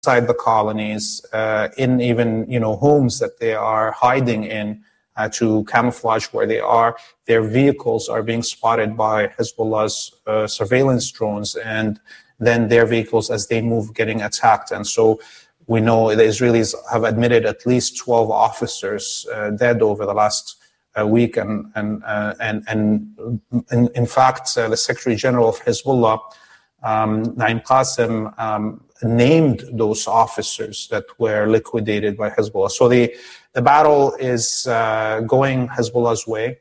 inside the colonies, in even homes that they are hiding in to camouflage where they are. Their vehicles are being spotted by Hezbollah's surveillance drones, and then their vehicles, as they move, getting attacked. And so we know the Israelis have admitted at least 12 officers dead over the last week, and in fact, the Secretary General of Hezbollah, Naim Qassem, named those officers that were liquidated by Hezbollah. So the battle is going Hezbollah's way,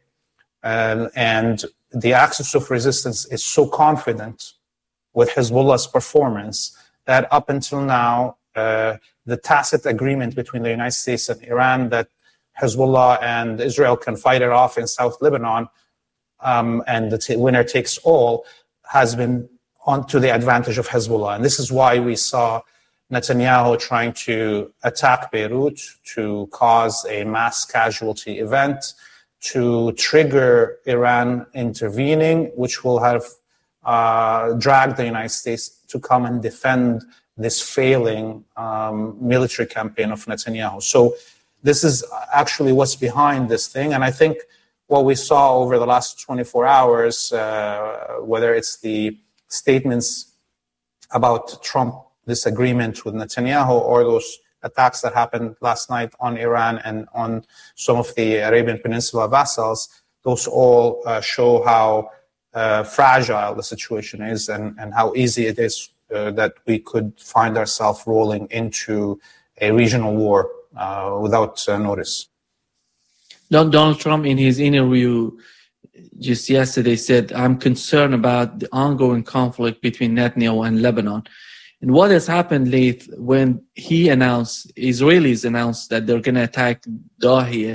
and the axis of resistance is so confident with Hezbollah's performance that up until now, the tacit agreement between the United States and Iran that Hezbollah and Israel can fight it off in South Lebanon, and the winner takes all, has been on to the advantage of Hezbollah. And this is why we saw Netanyahu trying to attack Beirut, to cause a mass casualty event, to trigger Iran intervening, which will have dragged the United States to come and defend this failing military campaign of Netanyahu. So this is actually what's behind this thing. And I think what we saw over the last 24 hours, whether it's the statements about Trump disagreement with Netanyahu, or those attacks that happened last night on Iran and on some of the Arabian Peninsula vassals, those all show how fragile the situation is, and how easy it is that we could find ourselves rolling into a regional war without notice. Donald Trump, in his interview just yesterday, said, "I'm concerned about the ongoing conflict between Netanyahu and Lebanon." And what has happened late when Israelis announced that they're going to attack Dahia,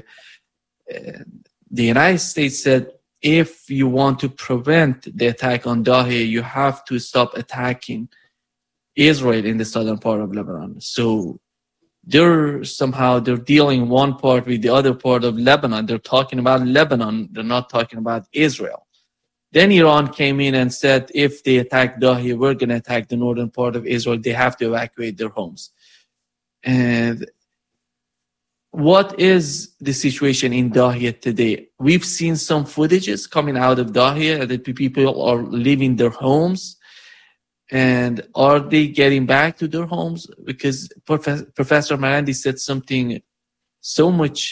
the United States said, if you want to prevent the attack on Dahia, you have to stop attacking Israel in the southern part of Lebanon. So they're dealing one part with the other part of Lebanon. They're talking about Lebanon. They're not talking about Israel. Then Iran came in and said, if they attack Dahia, we're going to attack the northern part of Israel. They have to evacuate their homes. And what is the situation in Dahia today? We've seen some footages coming out of Dahia that people are leaving their homes. And are they getting back to their homes? Because Professor Marandi said something so much,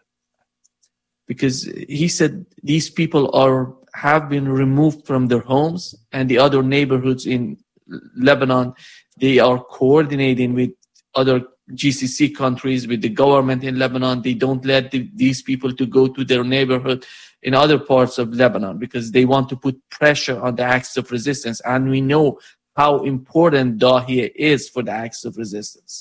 because he said these people have been removed from their homes, and the other neighborhoods in Lebanon, they are coordinating with other GCC countries, with the government in Lebanon. They don't let these people to go to their neighborhood in other parts of Lebanon because they want to put pressure on the axis of resistance. And we know how important Dahia is for the axis of resistance.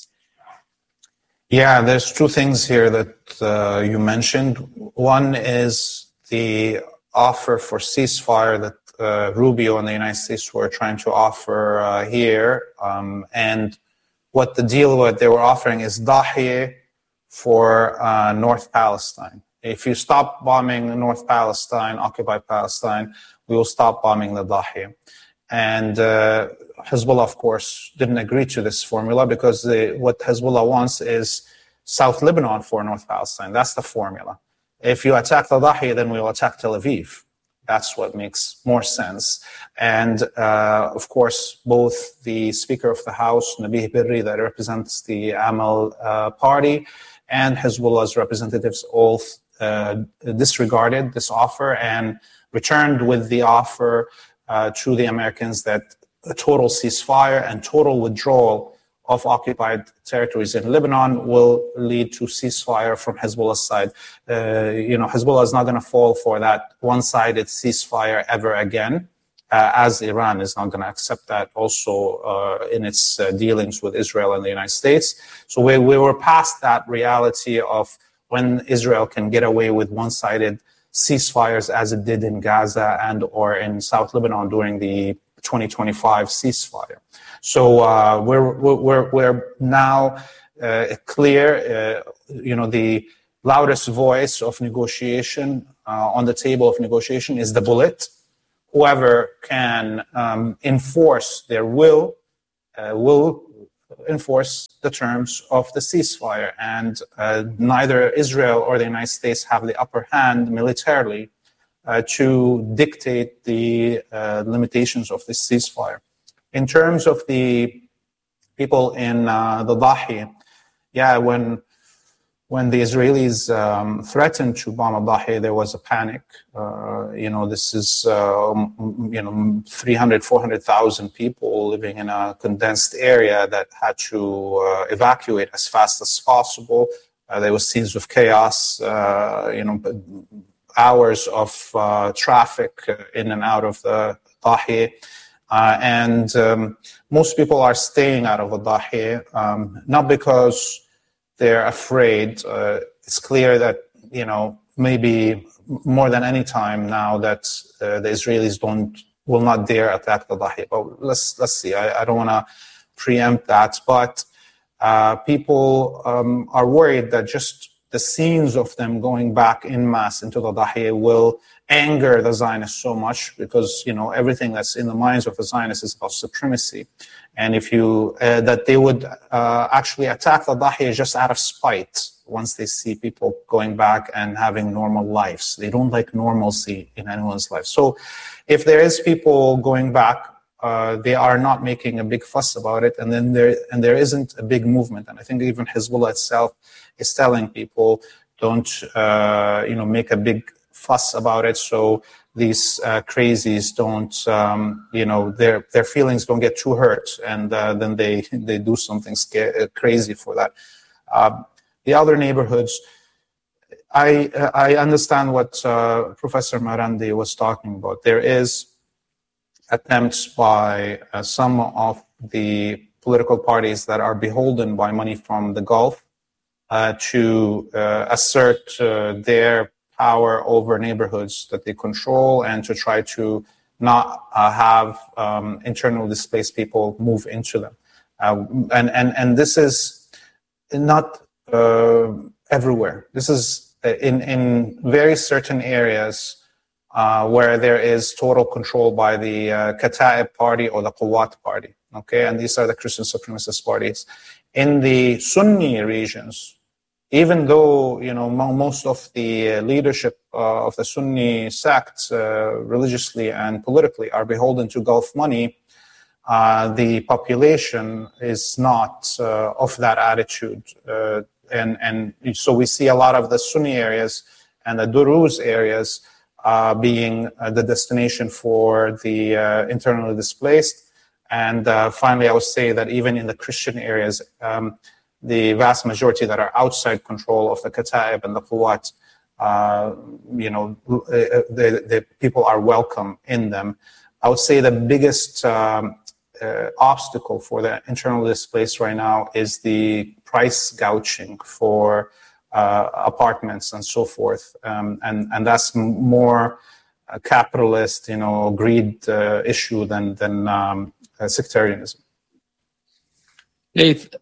Yeah, there's two things here that you mentioned. One is the offer for ceasefire that Rubio and the United States were trying to offer here. And what the deal what they were offering is Dahia for North Palestine. If you stop bombing North Palestine, occupied Palestine, we will stop bombing the Dahia. And Hezbollah, of course, didn't agree to this formula because what Hezbollah wants is South Lebanon for North Palestine. That's the formula. If you attack the Dahia, then we will attack Tel Aviv. That's what makes more sense. And of course, both the Speaker of the House, Nabih Berri, that represents the Amal party, and Hezbollah's representatives all disregarded this offer and returned with the offer to the Americans that a total ceasefire and total withdrawal of occupied territories in Lebanon will lead to ceasefire from Hezbollah's side. Hezbollah is not going to fall for that one-sided ceasefire ever again, as Iran is not going to accept that also in its dealings with Israel and the United States. So we were past that reality of when Israel can get away with one-sided ceasefires as it did in Gaza and or in South Lebanon during the 2025 ceasefire. So we're now clear. The loudest voice of negotiation on the table of negotiation is the bullet. Whoever can enforce their will enforce the terms of the ceasefire. And neither Israel or the United States have the upper hand militarily to dictate the limitations of this ceasefire. In terms of the people in the Dahi, when the Israelis threatened to bomb al-Dahi, there was a panic. This is 300, 400,000 people living in a condensed area that had to evacuate as fast as possible. There was scenes of chaos, hours of traffic in and out of the Dahi. And most people are staying out of the Dahi, not because they're afraid. It's clear that, maybe more than any time now that the Israelis will not dare attack the Dahi. But let's see. I don't want to preempt that. But people are worried that just the scenes of them going back en masse into the Dahi will anger the Zionists so much because, everything that's in the minds of the Zionists is about supremacy. And if that they would actually attack the Dahi just out of spite once they see people going back and having normal lives. They don't like normalcy in anyone's life. So if there is people going back, they are not making a big fuss about it. And then there isn't a big movement. And I think even Hezbollah itself is telling people, don't, make a big fuss about it. So these crazies don't, their feelings don't get too hurt, and then they do something crazy for that. The other neighborhoods, I understand what Professor Marandi was talking about. There is attempts by some of the political parties that are beholden by money from the Gulf to assert their power over neighborhoods that they control and to try to not have internally displaced people move into them. And this is not everywhere. This is in very certain areas where there is total control by the Kata'ib party or the Quwat party. Okay, and these are the Christian supremacist parties. In the Sunni regions, even though most of the leadership of the Sunni sect, religiously and politically, are beholden to Gulf money, the population is not of that attitude, and so we see a lot of the Sunni areas and the Duruz areas being the destination for the internally displaced. And finally, I would say that even in the Christian areas, the vast majority that are outside control of the Kata'ib and the Quwat, the people are welcome in them. I would say the biggest obstacle for the internally displaced right now is the price gouging for apartments and so forth, and that's more a capitalist, greed issue than sectarianism. Laith,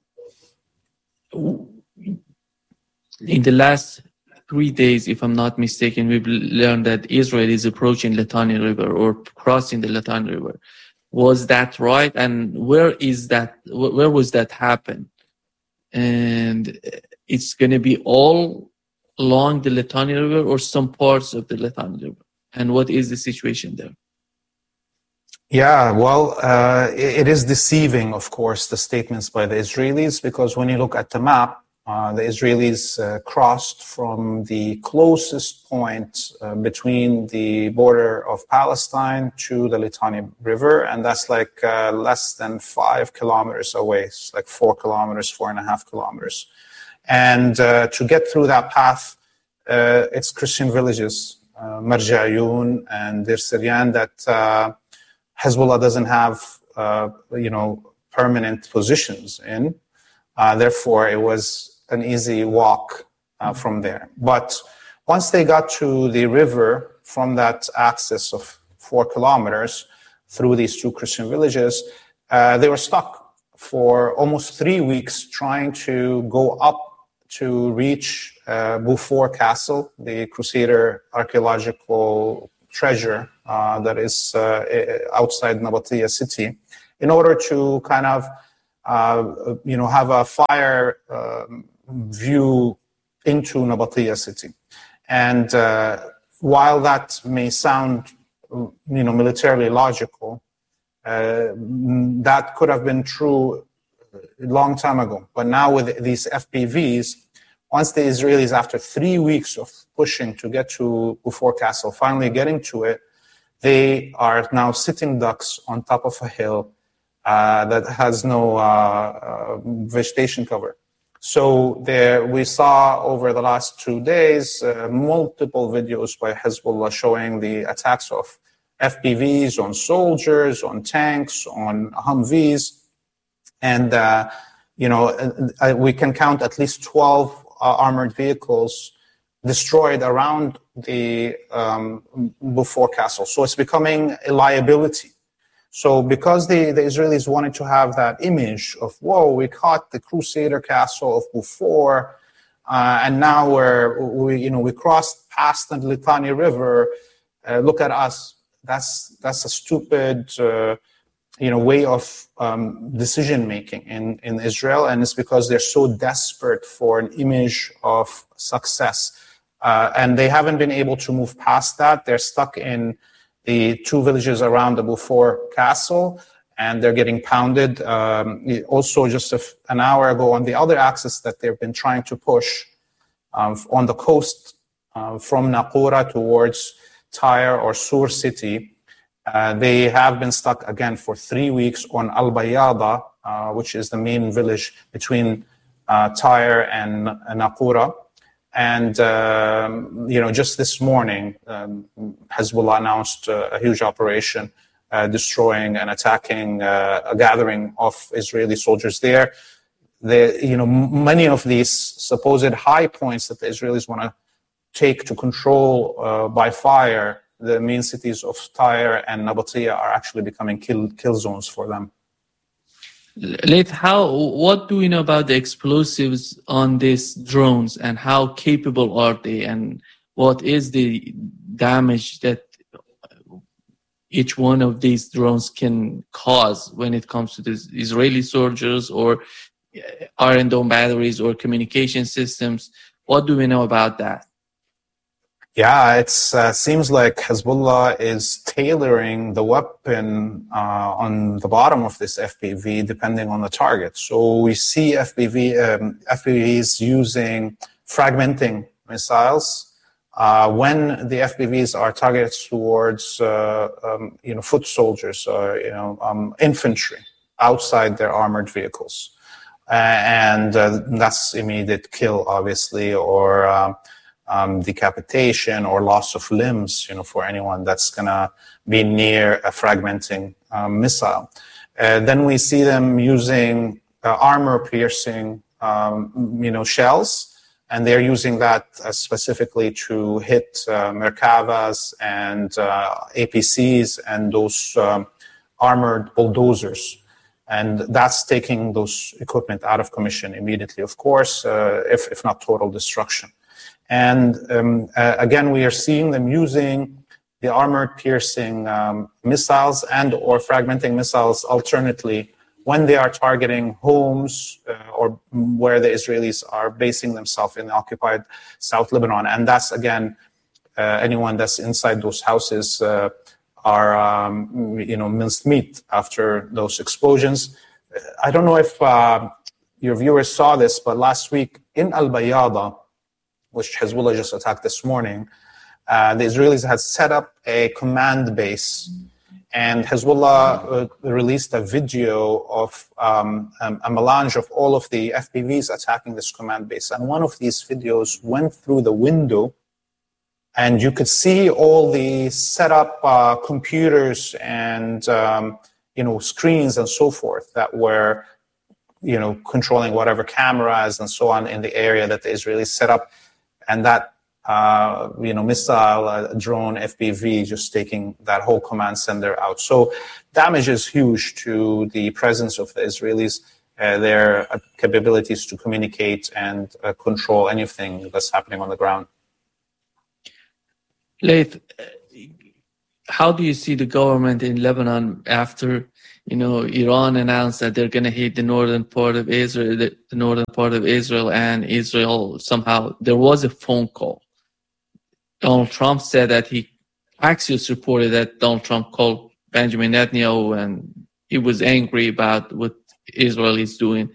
in the last 3 days, if I'm not mistaken, we've learned that Israel is approaching Litani River or crossing the Litani River. Was that right? And where was that happen? And it's going to be all along the Litani River or some parts of the Litani River? And what is the situation there? Yeah, well, it is deceiving, of course, the statements by the Israelis, because when you look at the map, the Israelis crossed from the closest point between the border of Palestine to the Litani River, and that's like less than 5 kilometers away. It's like 4 kilometers, 4.5 kilometers. And to get through that path, it's Christian villages, Marja'yun and Dir Siryan, that Hezbollah doesn't have, permanent positions in. Therefore, it was an easy walk from there. But once they got to the river from that axis of 4 kilometers through these 2 Christian villages, they were stuck for almost 3 weeks trying to go up to reach Beaufort Castle, the Crusader archaeological treasure that is outside Nabatea city, in order to kind of have a fire view into Nabatea city. And while that may sound, militarily logical, that could have been true a long time ago. But now with these FPVs, once the Israelis, after 3 weeks of pushing to get to Beaufort Castle, finally getting to it, they are now sitting ducks on top of a hill that has no vegetation cover. So we saw over the last 2 days multiple videos by Hezbollah showing the attacks of FPVs on soldiers, on tanks, on Humvees. And, we can count at least 12 armored vehicles destroyed around the Beaufort Castle. So it's becoming a liability. So because the Israelis wanted to have that image of, whoa, we caught the Crusader Castle of Beaufort, and now we crossed past the Litani River. Look at us. That's a stupid, way of decision making in Israel, and it's because they're so desperate for an image of success, and they haven't been able to move past that. They're stuck in the 2 villages around the Beaufort Castle, and they're getting pounded. Also, just an hour ago, on the other axis that they've been trying to push on the coast from Naqoura towards Tyre or Sur city, they have been stuck again for 3 weeks on Al Bayada, which is the main village between Tyre and Naqoura. And, just this morning, Hezbollah announced a huge operation destroying and attacking a gathering of Israeli soldiers there. Many of these supposed high points that the Israelis want to take to control by fire, the main cities of Tyre and Nabatea, are actually becoming kill zones for them. Laith, what do we know about the explosives on these drones, and how capable are they, and what is the damage that each one of these drones can cause when it comes to the Israeli soldiers or Iron Dome batteries or communication systems? What do we know about that? Yeah, it seems like Hezbollah is tailoring the weapon on the bottom of this FPV depending on the target. So we see FPVs using fragmenting missiles when the FPVs are targeted towards foot soldiers or infantry outside their armored vehicles, and that's immediate kill, obviously, or decapitation or loss of limbs, for anyone that's going to be near a fragmenting missile. Then we see them using armor-piercing, shells, and they're using that specifically to hit Merkavas and APCs and those armored bulldozers. And that's taking those equipment out of commission immediately, of course, if not total destruction. And again, we are seeing them using the armored-piercing missiles and or fragmenting missiles alternately when they are targeting homes or where the Israelis are basing themselves in the occupied South Lebanon. And that's, again, anyone that's inside those houses are, minced meat after those explosions. I don't know if your viewers saw this, but last week in Al Bayada, which Hezbollah just attacked this morning, the Israelis had set up a command base, and Hezbollah released a video of a melange of all of the FPVs attacking this command base. And one of these videos went through the window, and you could see all the set up computers and screens and so forth that were controlling whatever cameras and so on in the area that the Israelis set up. And that, missile, drone, FPV, just taking that whole command center out. So damage is huge to the presence of the Israelis, their capabilities to communicate and control anything that's happening on the ground. Laith, how do you see the government in Lebanon after Iran announced that they're going to hit the northern part of Israel, the northern part of Israel, and Israel somehow, there was a phone call. Donald Trump said that Axios reported that Donald Trump called Benjamin Netanyahu and he was angry about what Israel is doing.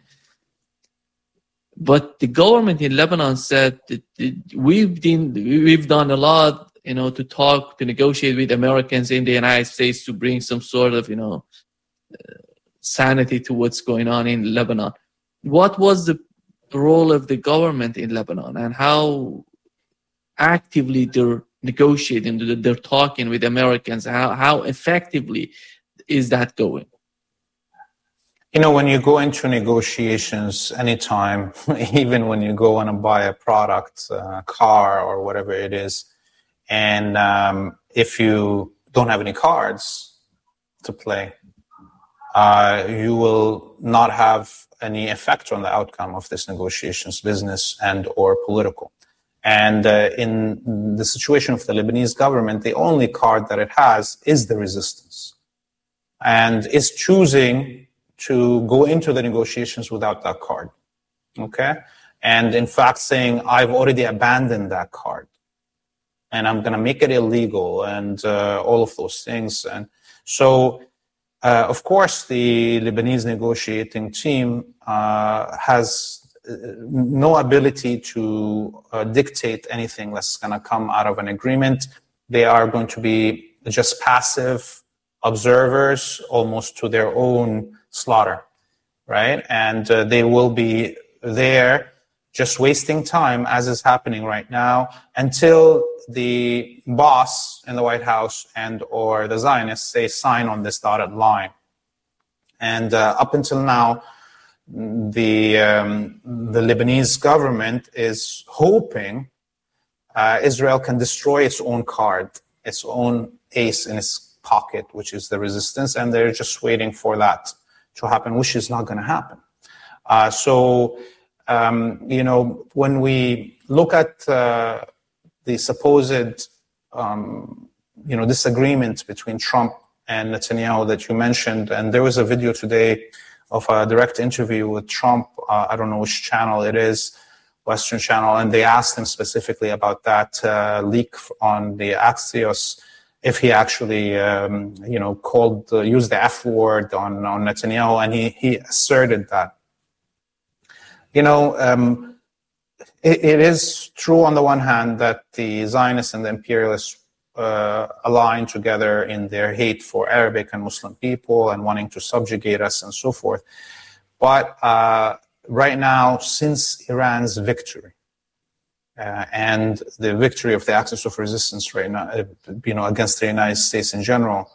But the government in Lebanon said that we've done a lot, to negotiate with Americans in the United States to bring some sort of, sanity to what's going on in Lebanon. What was the role of the government in Lebanon, and how actively they're negotiating, they're talking with Americans? How effectively is that going? When you go into negotiations anytime, even when you go on and buy a product, a car or whatever it is, and if you don't have any cards to play, you will not have any effect on the outcome of this negotiations, business and or political. And in the situation of the Lebanese government, the only card that it has is the resistance, and is choosing to go into the negotiations without that card, okay? And in fact saying, I've already abandoned that card, and I'm gonna make it illegal, and all of those things. And so, of course, the Lebanese negotiating team has no ability to dictate anything that's gonna come out of an agreement. They are going to be just passive observers, almost to their own slaughter, right? And they will be there just wasting time, as is happening right now, until the boss in the White House and or the Zionists say sign on this dotted line. And up until now, the Lebanese government is hoping Israel can destroy its own card, its own ace in its pocket, which is the resistance, and they're just waiting for that to happen, which is not going to happen. When we look at the supposed, disagreement between Trump and Netanyahu that you mentioned, and there was a video today of a direct interview with Trump, I don't know which channel it is, Western channel, and they asked him specifically about that leak on the Axios, if he actually, used the F word on Netanyahu, and he asserted that. It is true on the one hand that the Zionists and the imperialists align together in their hate for Arabic and Muslim people and wanting to subjugate us and so forth. But right now, since Iran's victory, and the victory of the Axis of Resistance right now, against the United States in general,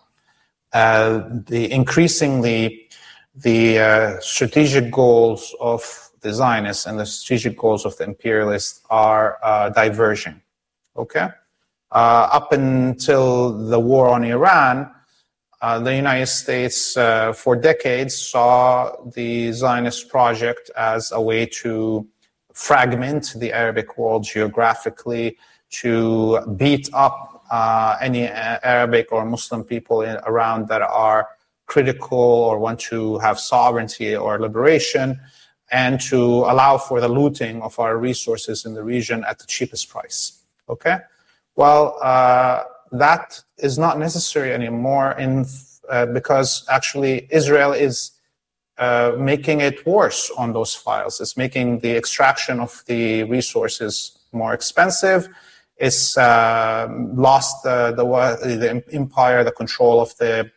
increasingly the strategic goals of the Zionists and the strategic goals of the imperialists are diverging. Okay, up until the war on Iran, the United States for decades saw the Zionist project as a way to fragment the Arabic world geographically, to beat up any Arabic or Muslim people around that are critical or want to have sovereignty or liberation, and to allow for the looting of our resources in the region at the cheapest price. Okay? Well, that is not necessary anymore because actually Israel is making it worse on those files. It's making the extraction of the resources more expensive. It's lost the empire, the control of the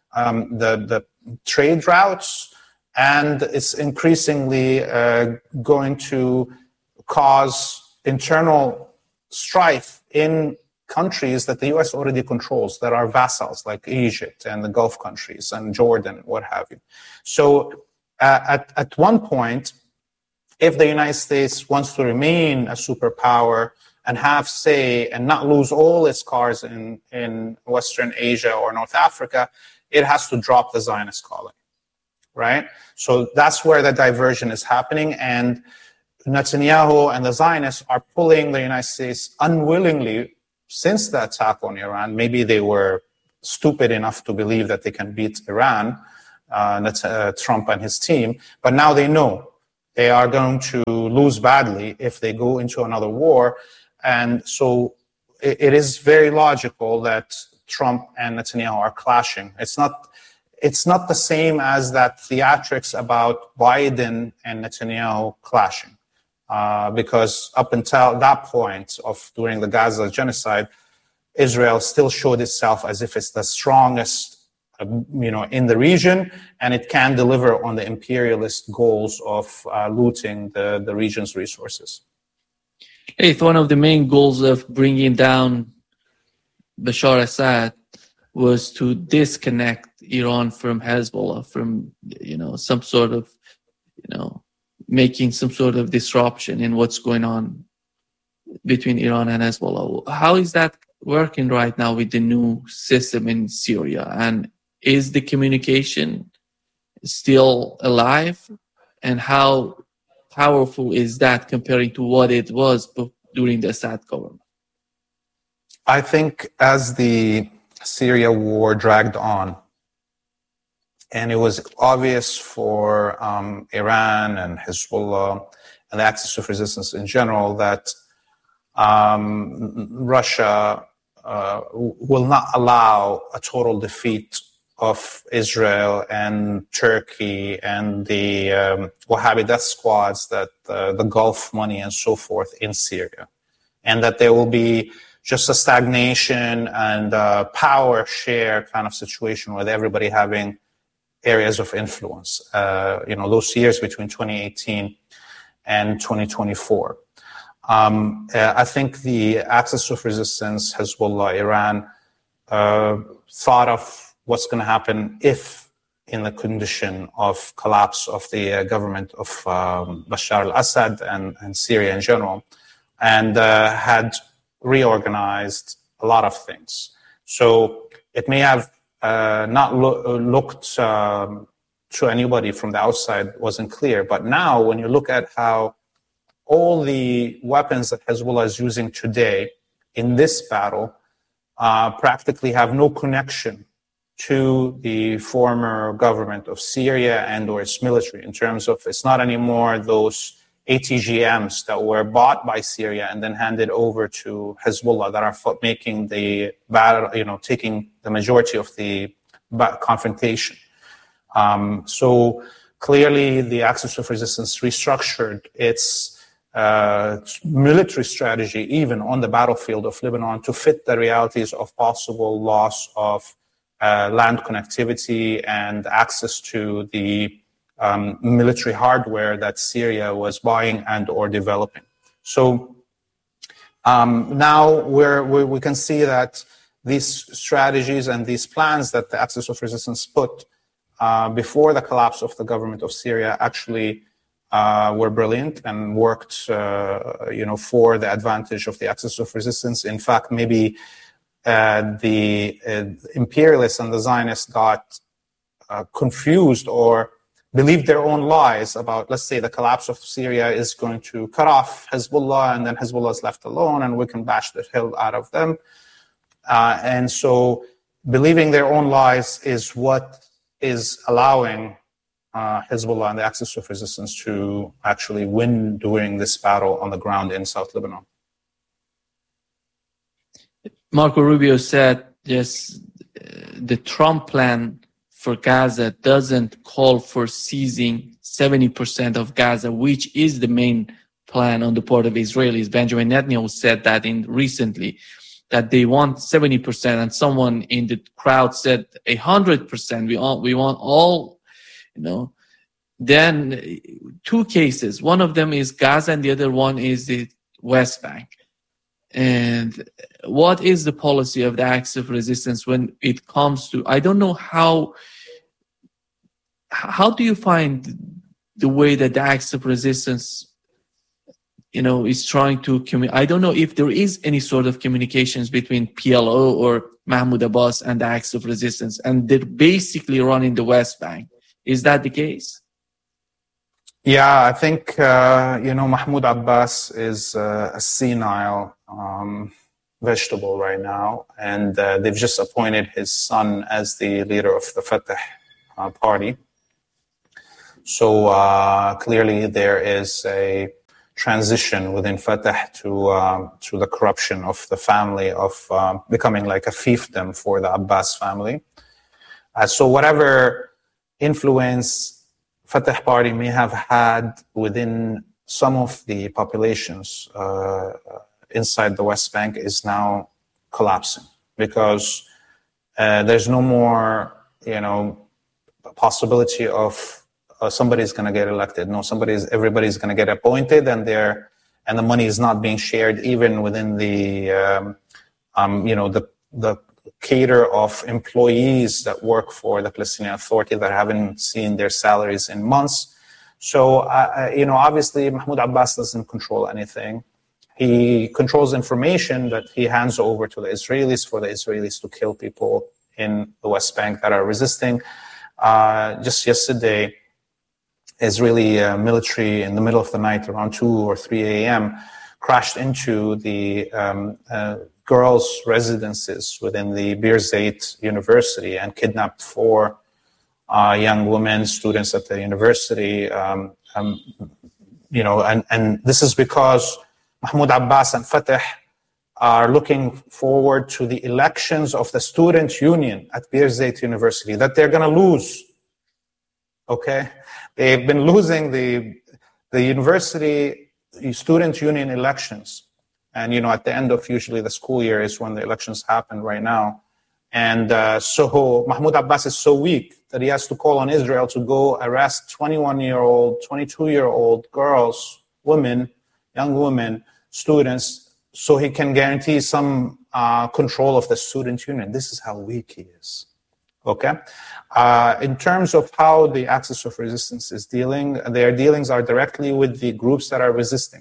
trade routes, and it's increasingly going to cause internal strife in countries that the U.S. already controls, that are vassals, like Egypt and the Gulf countries and Jordan, what have you. So at one point, if the United States wants to remain a superpower and have say and not lose all its cars in Western Asia or North Africa, it has to drop the Zionist calling, right? So that's where the diversion is happening, and Netanyahu and the Zionists are pulling the United States unwillingly since the attack on Iran. Maybe they were stupid enough to believe that they can beat Iran Trump and his team. But now they know they are going to lose badly if they go into another war. And so it is very logical that Trump and Netanyahu are clashing. It's not the same as that theatrics about Biden and Netanyahu clashing, because up until that point during the Gaza genocide, Israel still showed itself as if it's the strongest, in the region, and it can deliver on the imperialist goals of looting the region's resources. If one of the main goals of bringing down Bashar Assad was to disconnect Iran from Hezbollah, from some sort of making some sort of disruption in what's going on between Iran and Hezbollah. How is that working right now with the new system in Syria? And is the communication still alive? And how powerful is that comparing to what it was during the Assad government? I think as the Syria war dragged on, and it was obvious for Iran and Hezbollah and the Axis of Resistance in general that Russia will not allow a total defeat of Israel and Turkey and the Wahhabi death squads, that the Gulf money and so forth in Syria, and that there will be just a stagnation and power share kind of situation with everybody having areas of influence, those years between 2018 and 2024. I think the Axis of Resistance, Hezbollah, Iran, thought of what's going to happen if in the condition of collapse of the government of Bashar al-Assad and Syria in general, and had reorganized a lot of things. So it may have not looked to anybody from the outside, wasn't clear. But now when you look at how all the weapons that Hezbollah is using today in this battle practically have no connection to the former government of Syria and or its military, in terms of it's not anymore those ATGMs that were bought by Syria and then handed over to Hezbollah that are making the battle, taking the majority of the confrontation. So clearly the Axis of Resistance restructured its military strategy even on the battlefield of Lebanon to fit the realities of possible loss of land connectivity and access to the military hardware that Syria was buying and or developing. So now we can see that these strategies and these plans that the Axis of Resistance put before the collapse of the government of Syria actually were brilliant and worked, for the advantage of the Axis of Resistance. In fact, maybe the imperialists and the Zionists got confused or believed their own lies about, let's say, the collapse of Syria is going to cut off Hezbollah, and then Hezbollah is left alone, and we can bash the hell out of them. And so believing their own lies is what is allowing Hezbollah and the Axis of Resistance to actually win during this battle on the ground in South Lebanon. Marco Rubio said, yes, the Trump plan for Gaza doesn't call for seizing 70% of Gaza, which is the main plan on the part of Israelis. Benjamin Netanyahu said that recently, that they want 70%, and someone in the crowd said 100%. We want all, Then two cases. One of them is Gaza, and the other one is the West Bank. And what is the policy of the Axis of Resistance when it comes to, I don't know how do you find the way that the Axis of Resistance, is trying to I don't know if there is any sort of communications between PLO or Mahmoud Abbas and the Axis of Resistance, and they're basically running the West Bank. Is that the case? Yeah, I think, Mahmoud Abbas is a senile vegetable right now, and they've just appointed his son as the leader of the Fatah party. So clearly there is a transition within Fatah to the corruption of the family, of becoming like a fiefdom for the Abbas family. So whatever influence Fatah party may have had within some of the populations inside the West Bank is now collapsing, because there's no more, possibility of somebody's going to get elected. No, everybody's going to get appointed, and the money is not being shared even within the the cadre of employees that work for the Palestinian Authority that haven't seen their salaries in months. So obviously Mahmoud Abbas doesn't control anything. He controls information that he hands over to the Israelis for the Israelis to kill people in the West Bank that are resisting. Just yesterday, Israeli military in the middle of the night, around 2 or 3 a.m., crashed into the girls' residences within the Birzeit University and kidnapped 4 young women, students at the university. And this is because Mahmoud Abbas and Fatah are looking forward to the elections of the student union at Birzeit University that they're going to lose. Okay, they've been losing the university student union elections, and at the end of usually the school year is when the elections happen right now. And so Mahmoud Abbas is so weak that he has to call on Israel to go arrest 21-year-old, 22-year-old girls, women, young women, students, so he can guarantee some control of the student union. This is how weak he is. Okay. In terms of how the Axis of Resistance is dealing, their dealings are directly with the groups that are resisting.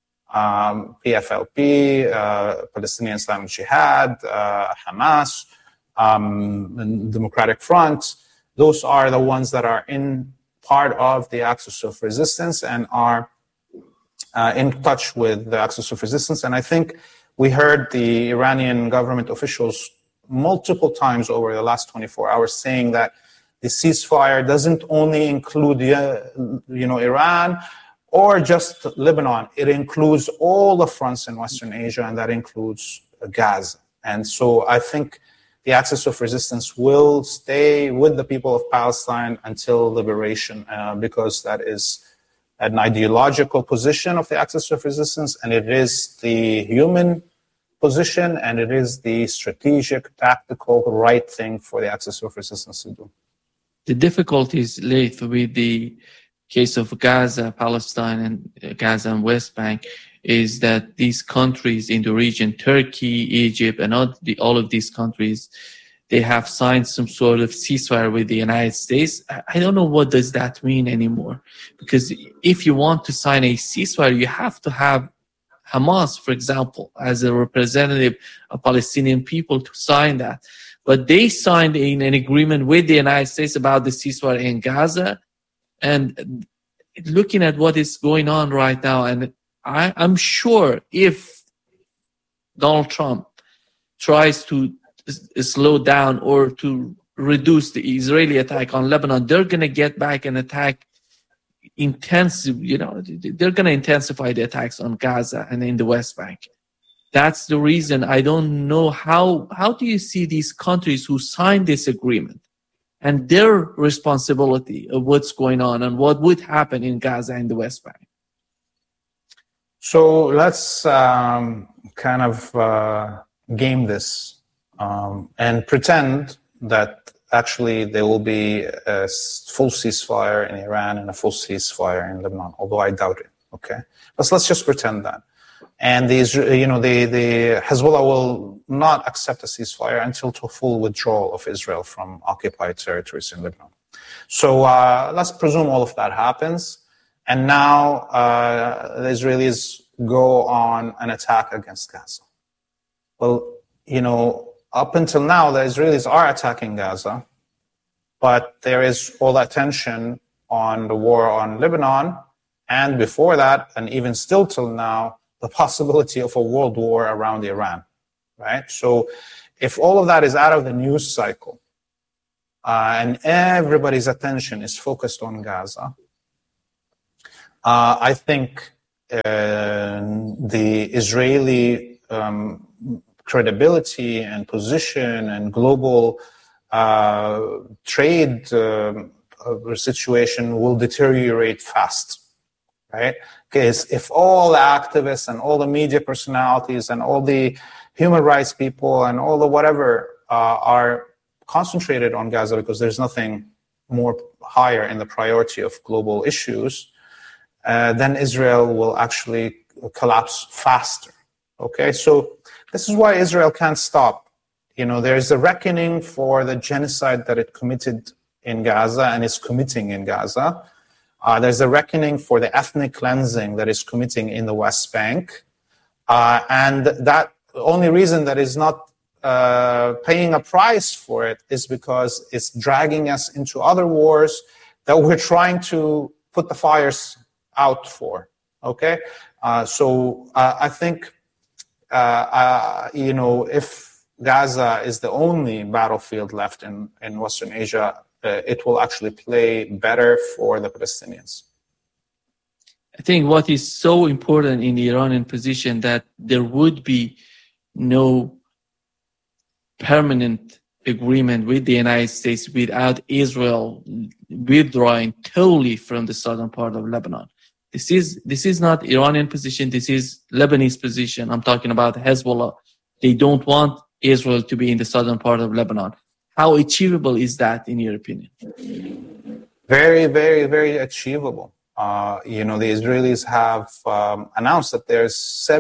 PFLP, Palestinian Islamic Jihad, Hamas, Democratic Front. Those are the ones that are in part of the Axis of Resistance and are in touch with the Axis of Resistance. And I think we heard the Iranian government officials multiple times over the last 24 hours saying that the ceasefire doesn't only include Iran or just Lebanon. It includes all the fronts in Western Asia, and that includes Gaza. And so I think the Axis of Resistance will stay with the people of Palestine until liberation, because that is an ideological position of the Axis of Resistance, and it is the human position, and it is the strategic, tactical, right thing for the Axis of Resistance to do. The difficulties, Laith, with the case of Gaza, Palestine, and Gaza and West Bank is that these countries in the region, Turkey, Egypt, and all of these countries, they have signed some sort of ceasefire with the United States. I don't know what does that mean anymore, because if you want to sign a ceasefire, you have to have Hamas, for example, as a representative of Palestinian people to sign that. But they signed an agreement with the United States about the ceasefire in Gaza. And looking at what is going on right now, and I'm sure if Donald Trump tries to slow down or to reduce the Israeli attack on Lebanon, they're going to get back and attack intensive, they're going to intensify the attacks on Gaza and in the West Bank. That's the reason I don't know how do you see these countries who signed this agreement and their responsibility of what's going on and what would happen in Gaza and the West Bank? So let's kind of game this and pretend that actually there will be a full ceasefire in Iran and a full ceasefire in Lebanon, although I doubt it. Okay, but let's just pretend that. And the Hezbollah will not accept a ceasefire until to full withdrawal of Israel from occupied territories in Lebanon. So let's presume all of that happens. And now the Israelis go on an attack against Gaza. Well, up until now, the Israelis are attacking Gaza, but there is all that tension on the war on Lebanon, and before that, and even still till now, the possibility of a world war around Iran, right? So if all of that is out of the news cycle, and everybody's attention is focused on Gaza, I think the Israeli credibility and position and global trade situation will deteriorate fast, right? Because if all the activists and all the media personalities and all the human rights people and all the whatever are concentrated on Gaza because there's nothing more higher in the priority of global issues, then Israel will actually collapse faster. Okay, so this is why Israel can't stop. You know, there's a reckoning for the genocide that it committed in Gaza and is committing in Gaza. There's a reckoning for the ethnic cleansing that is committing in the West Bank. And that the only reason that is not paying a price for it is because it's dragging us into other wars that we're trying to put the fires out for. Okay, so I think you know, if Gaza is the only battlefield left in Western Asia, it will actually play better for the Palestinians. I think what is so important in the Iranian position that there would be no permanent agreement with the United States without Israel withdrawing totally from the southern part of Lebanon. This is not Iranian position. This is Lebanese position. I'm talking about Hezbollah. They don't want Israel to be in the southern part of Lebanon. How achievable is that, in your opinion? Very, very, very achievable. You know, the Israelis have announced that there's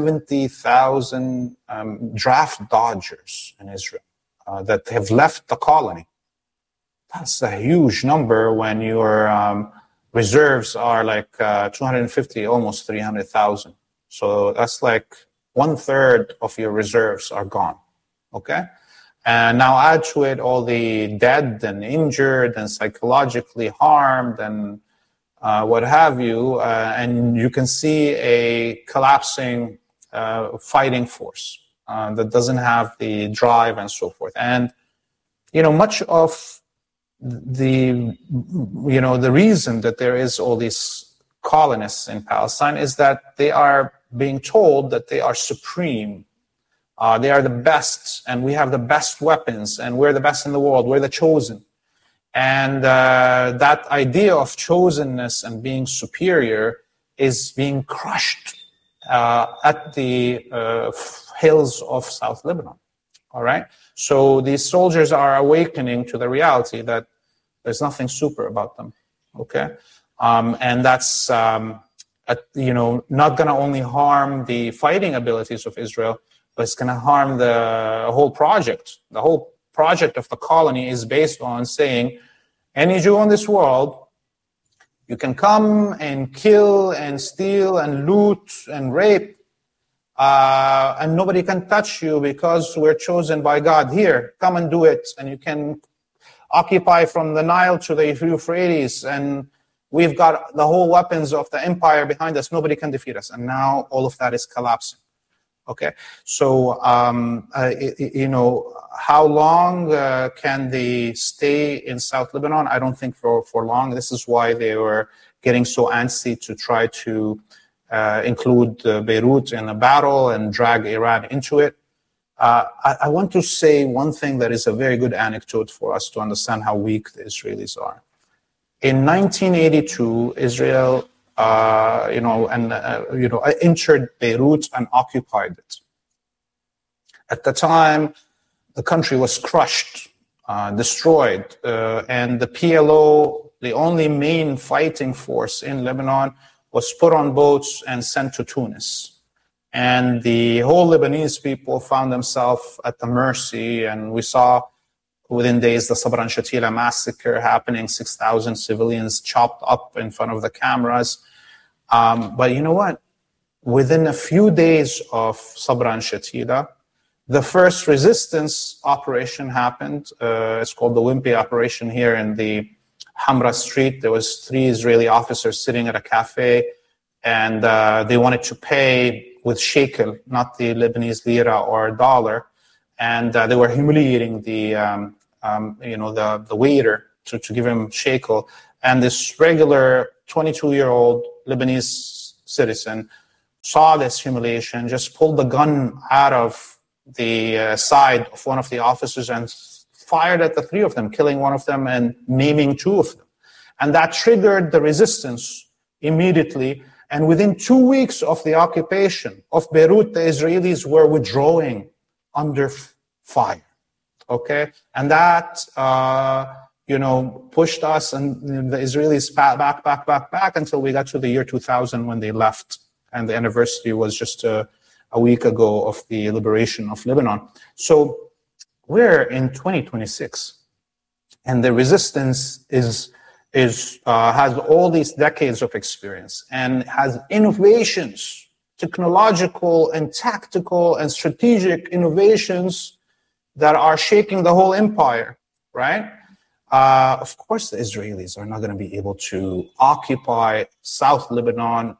70,000 draft dodgers in Israel that have left the colony. That's a huge number when your reserves are like 250, almost 300,000. So that's like 1/3 of your reserves are gone. Okay? And now add to it all the dead and injured and psychologically harmed and what have you, and you can see a collapsing fighting force that doesn't have the drive and so forth. And, you know, much of the reason that there is all these colonists in Palestine is that they are being told that they are supreme. They are the best, and we have the best weapons, and we're the best in the world. We're the chosen. And that idea of chosenness and being superior is being crushed at the hills of South Lebanon. All right? So these soldiers are awakening to the reality that there's nothing super about them. Okay? And that's, you know, not going to only harm the fighting abilities of Israel, but it's going to harm the whole project. The whole project of the colony is based on saying, any Jew in this world, you can come and kill and steal and loot and rape, and nobody can touch you because we're chosen by God. Here, come and do it, and you can occupy from the Nile to the Euphrates, and we've got the whole weapons of the empire behind us. Nobody can defeat us. And now all of that is collapsing. Okay, so you know, how long can they stay in South Lebanon? I don't think for long. This is why they were getting so antsy to try to include Beirut in the battle and drag Iran into it. I want to say one thing that is a very good anecdote for us to understand how weak the Israelis are. In 1982, Israel entered Beirut and occupied it. At the time, the country was crushed, destroyed, and the PLO, the only main fighting force in Lebanon, was put on boats and sent to Tunis. And the whole Lebanese people found themselves at the mercy, and we saw within days the Sabra and Shatila massacre happening, 6,000 civilians chopped up in front of the cameras. But you know what? Within a few days of Sabra and Shatila, the first resistance operation happened. It's called the Wimpy operation here in the Hamra Street. There was 3 Israeli officers sitting at a cafe, and they wanted to pay with shekel, not the Lebanese lira or dollar. And they were humiliating the waiter to give him shekel. And this regular 22-year-old Lebanese citizen saw this humiliation, just pulled the gun out of the side of one of the officers and fired at the three of them, killing one of them and maiming two of them. And that triggered the resistance immediately. And within 2 weeks of the occupation of Beirut, the Israelis were withdrawing under fire. Okay, and that pushed us and the Israelis back until we got to the year 2000 when they left, and the anniversary was just a week ago of the liberation of Lebanon. So we're in 2026, and the resistance has all these decades of experience and has innovations, technological and tactical and strategic innovations that are shaking the whole empire, right? Of course, the Israelis are not going to be able to occupy South Lebanon,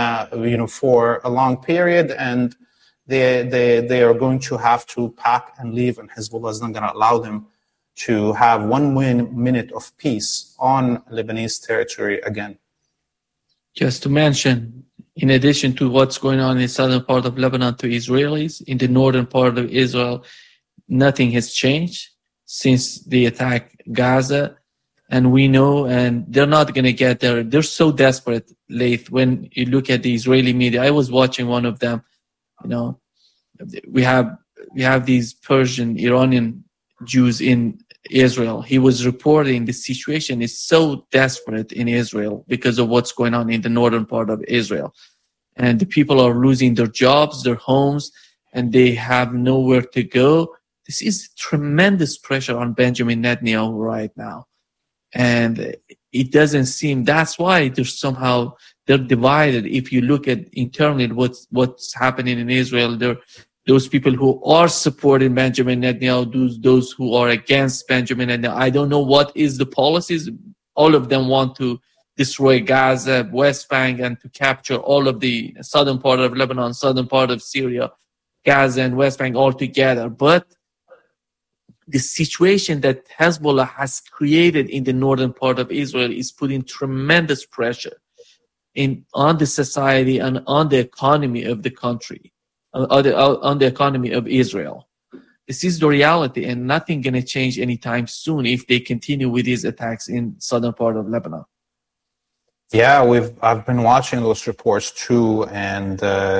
for a long period, and they are going to have to pack and leave, and Hezbollah is not going to allow them to have 1 minute of peace on Lebanese territory again. Just to mention, in addition to what's going on in the southern part of Lebanon to Israelis, in the northern part of Israel, nothing has changed since they attacked Gaza. And we know, and they're not going to get there. They're so desperate, Laith, when you look at the Israeli media. I was watching one of them. We have these Persian, Iranian Jews in Israel. He was reporting the situation is so desperate in Israel because of what's going on in the northern part of Israel. And the people are losing their jobs, their homes, and they have nowhere to go. This is tremendous pressure on Benjamin Netanyahu right now. And it doesn't seem, that's why they're divided. If you look at internally what's happening in Israel, those people who are supporting Benjamin Netanyahu, those who are against Benjamin Netanyahu. I don't know what is the policies. All of them want to destroy Gaza, West Bank, and to capture all of the southern part of Lebanon, southern part of Syria, Gaza and West Bank all together. But the situation that Hezbollah has created in the northern part of Israel is putting tremendous pressure on the society and on the economy of the country, on the economy of Israel. This is the reality, and nothing going to change anytime soon if they continue with these attacks in southern part of Lebanon. Yeah, I've been watching those reports too, and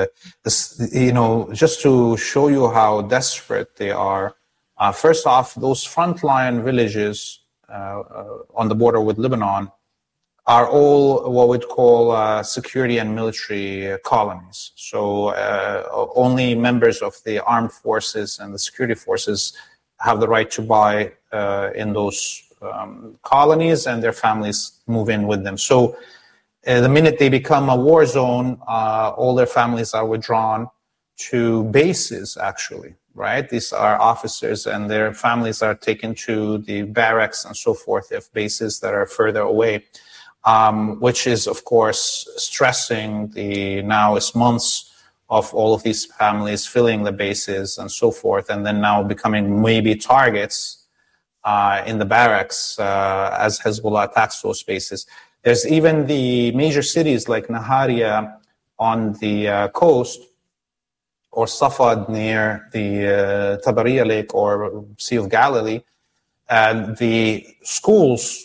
just to show you how desperate they are. First off, those frontline villages on the border with Lebanon are all what we'd call security and military colonies. So only members of the armed forces and the security forces have the right to buy in those colonies, and their families move in with them. So the minute they become a war zone, all their families are withdrawn to bases, actually. Right? These are officers and their families are taken to the barracks and so forth. They have bases that are further away, which is, of course, stressing the now is months of all of these families filling the bases and so forth, and then now becoming maybe targets in the barracks as Hezbollah attacks those bases. There's even the major cities like Naharia on the coast, or Safad near the Tabariya Lake or Sea of Galilee, the schools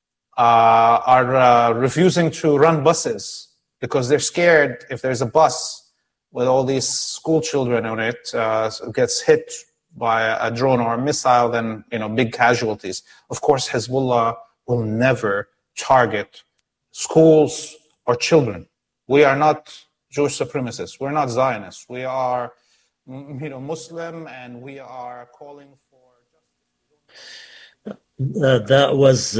are refusing to run buses because they're scared if there's a bus with all these school children on it gets hit by a drone or a missile, then big casualties. Of course, Hezbollah will never target schools or children. We are not Jewish supremacists. We're not Zionists. We are, Muslim, and we are calling for justice. That was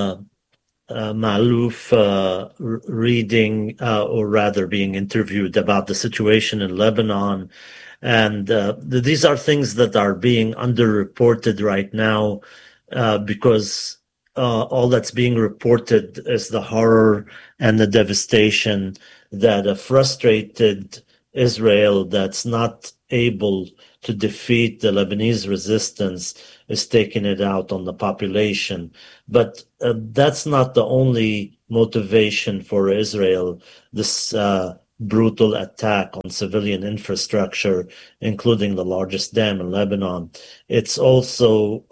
Malouf reading, or rather being interviewed about the situation in Lebanon. And these are things that are being underreported right now because all that's being reported is the horror and the devastation that a frustrated Israel that's not able to defeat the Lebanese resistance is taking it out on the population. But that's not the only motivation for Israel, this brutal attack on civilian infrastructure, including the largest dam in Lebanon. It's also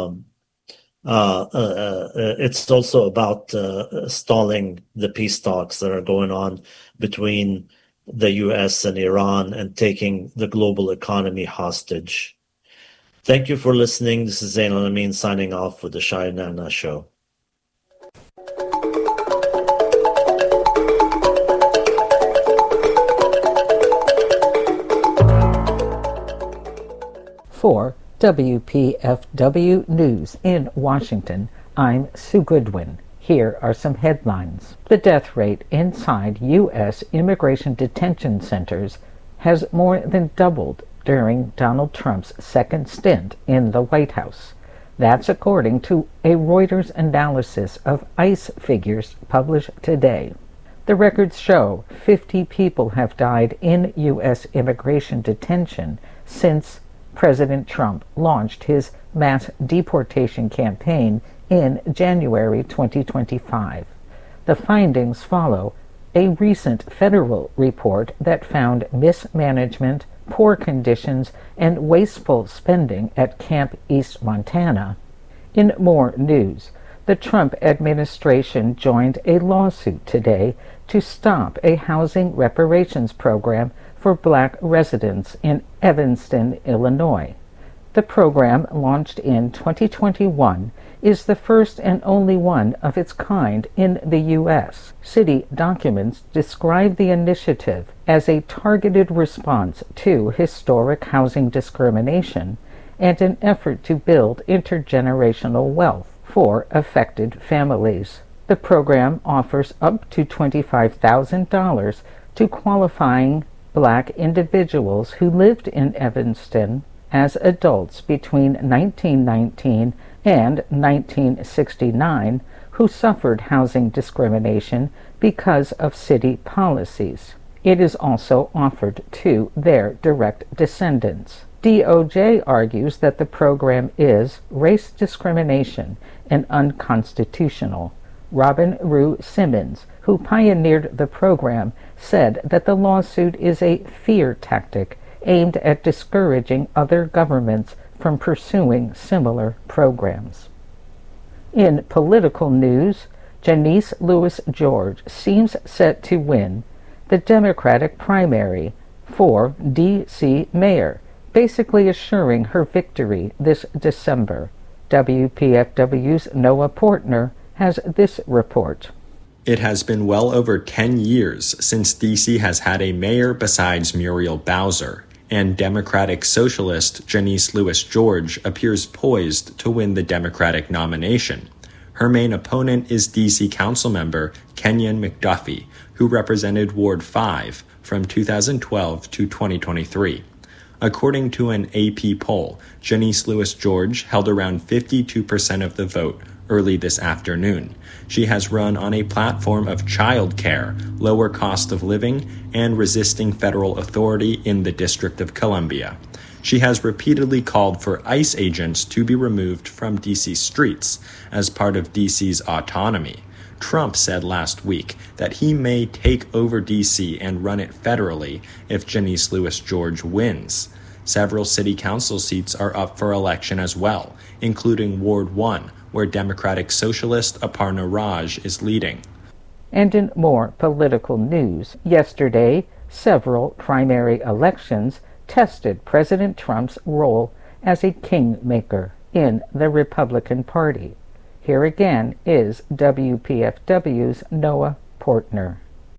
about stalling the peace talks that are going on between the U.S. and Iran and taking the global economy hostage. Thank you for listening. This is Zain Al-Amin signing off with the Shai Nana Show. For WPFW News in Washington, I'm Sue Goodwin. Here are some headlines. The death rate inside U.S. immigration detention centers has more than doubled during Donald Trump's second stint in the White House. That's according to a Reuters analysis of ICE figures published today. The records show 50 people have died in U.S. immigration detention since President Trump launched his mass deportation campaign in January 2025. The findings follow a recent federal report that found mismanagement, poor conditions, and wasteful spending at Camp East Montana. In more news, the Trump administration joined a lawsuit today to stop a housing reparations program for Black residents in Evanston, Illinois. The program, launched in 2021, is the first and only one of its kind in the U.S. City documents describe the initiative as a targeted response to historic housing discrimination and an effort to build intergenerational wealth for affected families. The program offers up to $25,000 to qualifying Black individuals who lived in Evanston as adults between 1919 and 1969 who suffered housing discrimination because of city policies. It is also offered to their direct descendants. DOJ argues that the program is race discrimination and unconstitutional. Robin Rue Simmons, who pioneered the program, said that the lawsuit is a fear tactic aimed at discouraging other governments from pursuing similar programs. In political news, Janice Lewis George seems set to win the Democratic primary for D.C. mayor, basically assuring her victory this December. WPFW's Noah Portner has this report. It has been well over 10 years since D.C. has had a mayor besides Muriel Bowser, and Democratic Socialist Janice Lewis George appears poised to win the Democratic nomination. Her main opponent is D.C. Councilmember Kenyon McDuffie, who represented Ward 5 from 2012 to 2023. According to an AP poll, Janice Lewis George held around 52% of the vote early this afternoon. She has run on a platform of child care, lower cost of living, and resisting federal authority in the District of Columbia. She has repeatedly called for ICE agents to be removed from D.C. streets as part of D.C.'s autonomy. Trump said last week that he may take over D.C. and run it federally if Janice Lewis George wins. Several city council seats are up for election as well, including Ward 1, where Democratic Socialist Aparna Raj is leading. And in more political news, yesterday, several primary elections tested President Trump's role as a kingmaker in the Republican Party. Here again is WPFW's Noah Portner.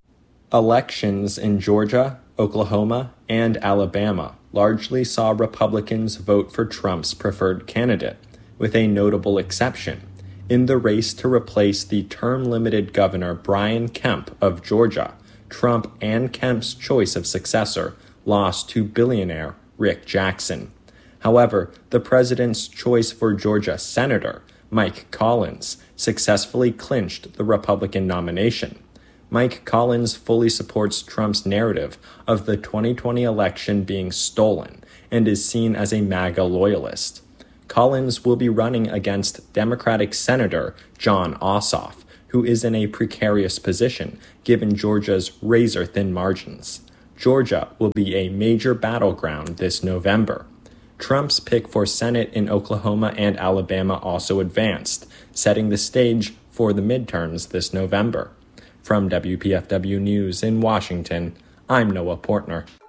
Elections in Georgia, Oklahoma, and Alabama largely saw Republicans vote for Trump's preferred candidate, with a notable exception. In the race to replace the term-limited Governor Brian Kemp of Georgia, Trump and Kemp's choice of successor lost to billionaire Rick Jackson. However, the president's choice for Georgia Senator, Mike Collins, successfully clinched the Republican nomination. Mike Collins fully supports Trump's narrative of the 2020 election being stolen and is seen as a MAGA loyalist. Collins will be running against Democratic Senator Jon Ossoff, who is in a precarious position given Georgia's razor-thin margins. Georgia will be a major battleground this November. Trump's pick for Senate in Oklahoma and Alabama also advanced, setting the stage for the midterms this November. From WPFW News in Washington, I'm Noah Portner.